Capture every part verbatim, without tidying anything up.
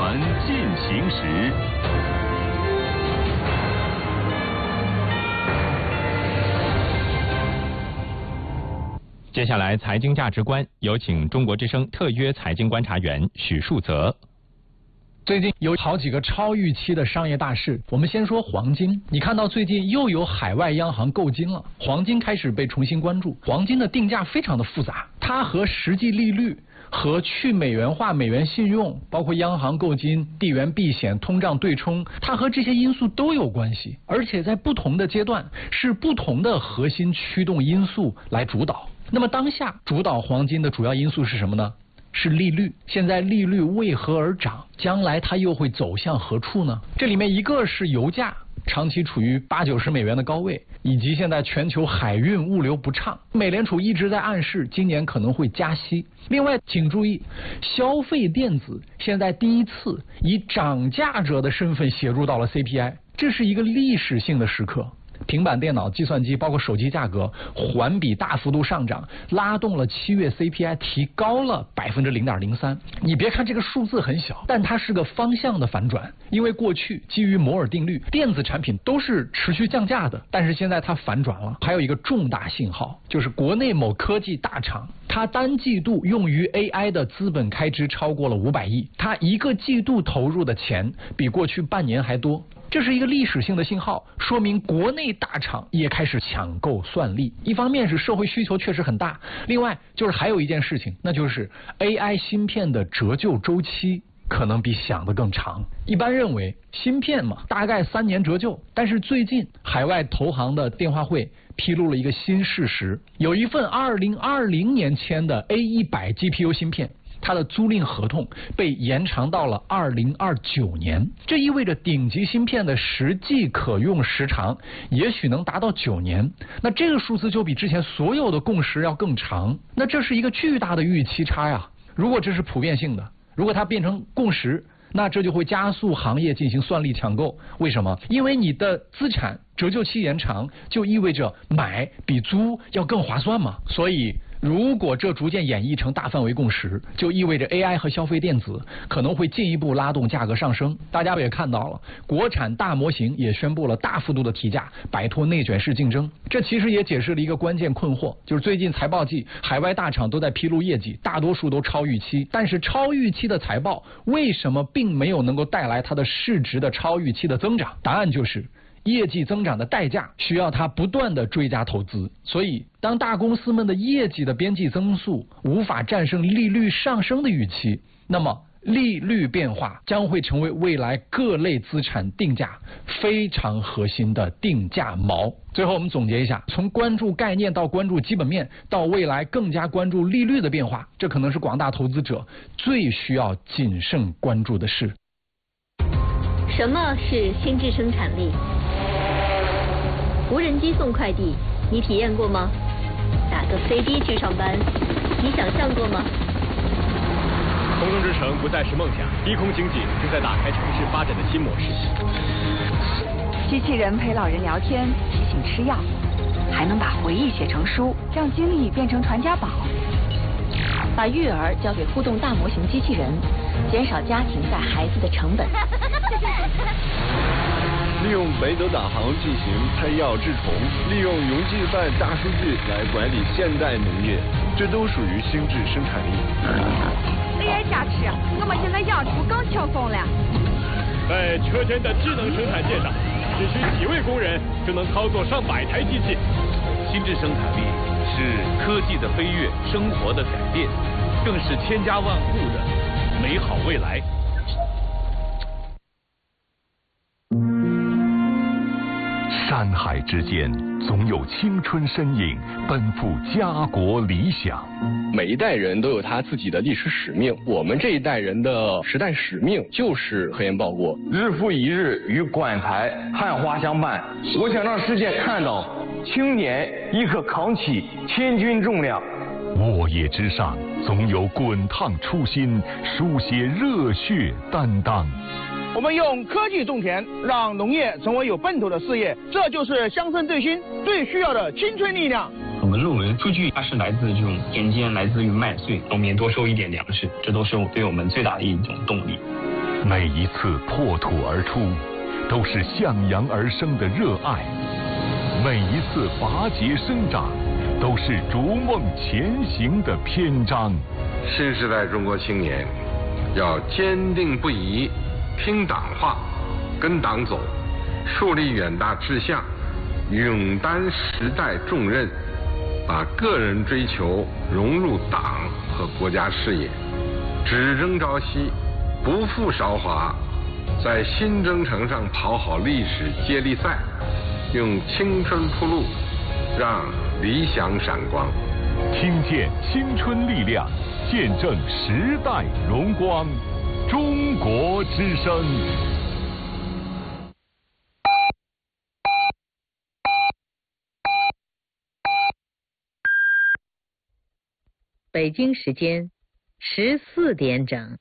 传进行时。 接下来，财经价值观，有请中国之声特约财经观察员许树泽。 最近有好几个超预期的商业大事，我们先说黄金。你看到最近又有海外央行购金了，黄金开始被重新关注。黄金的定价非常的复杂，它和实际利率、和去美元化、美元信用，包括央行购金、地缘避险、通胀对冲，它和这些因素都有关系，而且在不同的阶段是不同的核心驱动因素来主导。那么当下主导黄金的主要因素是什么呢？是利率。现在利率为何而涨？将来它又会走向何处呢？这里面一个是油价长期处于八九十美元的高位，以及现在全球海运物流不畅，美联储一直在暗示今年可能会加息。另外请注意，消费电子现在第一次以涨价者的身份写入到了 C P I， 这是一个历史性的时刻。平板电脑、计算机包括手机价格环比大幅度上涨，拉动了七月 C P I 提高了百分之零点零三。你别看这个数字很小，但它是个方向的反转。因为过去基于摩尔定律，电子产品都是持续降价的，但是现在它反转了。还有一个重大信号，就是国内某科技大厂，它单季度用于 A I 的资本开支超过了五百亿，它一个季度投入的钱比过去半年还多。这是一个历史性的信号，说明国内大厂也开始抢购算力。一方面是社会需求确实很大，另外就是还有一件事情，那就是 A I 芯片的折旧周期可能比想的更长。一般认为芯片嘛，大概三年折旧，但是最近海外投行的电话会披露了一个新事实，有一份二零二零年签的 A 一百 G P U 芯片，它的租赁合同被延长到了二零二九年，这意味着顶级芯片的实际可用时长也许能达到九年。那这个数字就比之前所有的共识要更长，那这是一个巨大的预期差呀。如果这是普遍性的，如果它变成共识，那这就会加速行业进行算力抢购。为什么？因为你的资产折旧期延长，就意味着买比租要更划算嘛。所以如果这逐渐演绎成大范围共识，就意味着 A I 和消费电子可能会进一步拉动价格上升。大家也看到了，国产大模型也宣布了大幅度的提价，摆脱内卷式竞争。这其实也解释了一个关键困惑，就是最近财报季，海外大厂都在披露业绩，大多数都超预期。但是超预期的财报为什么并没有能够带来它的市值的超预期的增长？答案就是业绩增长的代价需要它不断的追加投资。所以当大公司们的业绩的边际增速无法战胜利率上升的预期，那么利率变化将会成为未来各类资产定价非常核心的定价锚。最后我们总结一下，从关注概念到关注基本面，到未来更加关注利率的变化，这可能是广大投资者最需要谨慎关注的事。 什么是心智生产力？无人机送快递，你体验过吗？打个飞的去上班，你想象过吗？ 空中之城不再是梦想，低空经济正在打开城市发展的新模式。 机器人陪老人聊天，提醒吃药，还能把回忆写成书，让经历变成传家宝。 把育儿交给互动大模型机器人，减少家庭带孩子的成本。 利用北斗导航进行喷药治虫，利用云计算大数据来管理现代农业，这都属于心智生产力。 A I 加持，我们现在养猪更轻松了。 在车间的智能生产线上，只需几位工人就能操作上百台机器。 心智生产力是科技的飞跃，生活的改变，更是千家万户的美好未来。山海之间，总有青春身影奔赴家国理想。 每一代人都有他自己的历史使命，我们这一代人的时代使命就是核研报国。 日复一日与馆台汉花相伴，我想让世界看到青年亦可扛起千钧重量。 沃野之上，总有滚烫初心，书写热血担当。 我们用科技种田，让农业成为有奔头的事业，这就是乡村振兴最需要的青春力量。 我们论文数据它是来自这种田间，来自于麦穗，农民多收一点粮食，这都是对我们最大的一种动力。 每一次破土而出，都是向阳而生的热爱；每一次拔节生长，都是逐梦前行的篇章。 新时代中国青年要坚定不移听党话，跟党走，树立远大志向，勇担时代重任，把个人追求融入党和国家事业，只争朝夕，不负韶华，在新征程上跑好历史接力赛，用青春铺路，让理想闪光。 听见青春力量，见证时代荣光。中国之声。 北京时间十四点整。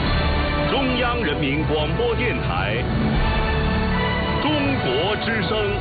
中央人民广播电台，中国之声。